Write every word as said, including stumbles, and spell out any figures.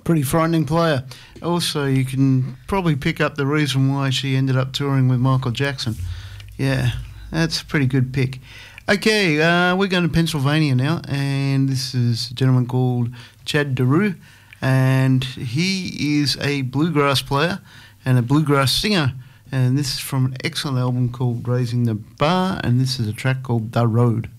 Pretty frightening player. Also, you can probably pick up the reason why she ended up touring with Michael Jackson. Yeah, that's a pretty good pick. Okay, uh, we're going to Pennsylvania now, and this is a gentleman called Chad Daru, and he is a bluegrass player and a bluegrass singer, and this is from an excellent album called Raising the Bar, and this is a track called The Road.